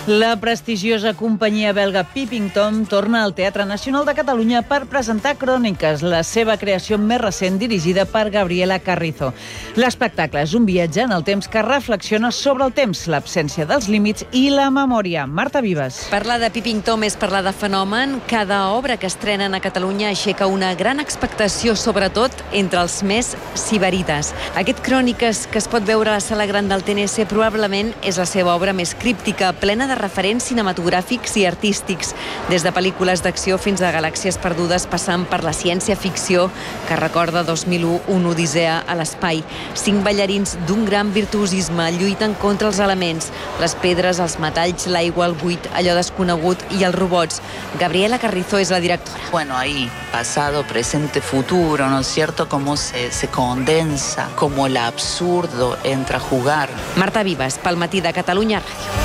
La prestigiosa companyia belga Peeping Tom torna al Teatre Nacional de Catalunya per presentar Cròniques, la seva creació més recent dirigida per Gabriela Carrizo. L'espectacle és un viatge en el temps que reflexiona sobre el temps, l'absència dels límits i la memòria. Marta Vives. Parlar de Peeping Tom és parlar de fenomen. Cada obra que estrenen a Catalunya aixeca una gran expectació, sobretot entre els més sibarites. Aquest Cròniques, que es pot veure a la sala gran del TNC, probablement és la seva obra més críptica, plena de referents cinematogràfics i artístics, des de pel·lícules d'acció fins a galàxies perdudes, passant per la ciència-ficció que recorda 2001, una odissea a l'espai. 5 ballarins d'un gran virtuosisme lluiten contra els elements, les pedres, els metalls, l'aigua, el buit, allò desconegut i els robots. Gabriela Carrizo és la directora. Bueno, ahí, pasado, presente, futuro, ¿no es cierto? Cómo se condensa, cómo el absurdo entra a jugar. Marta Vives, pel Matí de Catalunya Ràdio.